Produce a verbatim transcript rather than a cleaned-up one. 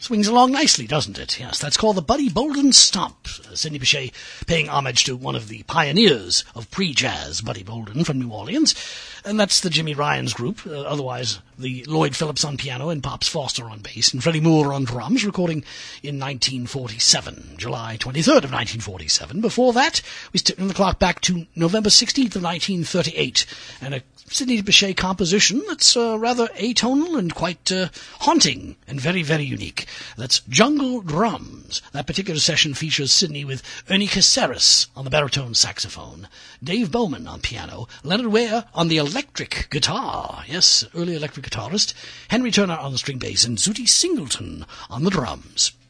Swings along nicely, doesn't it? Yes, that's called the Buddy Bolden Stomp. Uh, Sidney Bechet paying homage to one of the pioneers of pre-jazz, Buddy Bolden from New Orleans. And that's the Jimmy Ryan's group, uh, otherwise the Lloyd Phillips on piano and Pops Foster on bass and Freddie Moore on drums, recording in nineteen forty-seven, July twenty-third of nineteen forty-seven. Before that, we turn the clock back to November sixteenth of nineteen thirty-eight, and a Sidney Bechet composition that's uh, rather atonal and quite uh, haunting and very, very unique. That's Jungle Drums. That particular session features Sidney with Ernie Caceres on the baritone saxophone, Dave Bowman on piano, Leonard Ware on the electric guitar, yes, early electric guitarist, Henry Turner on the string bass, and Zooty Singleton on the drums.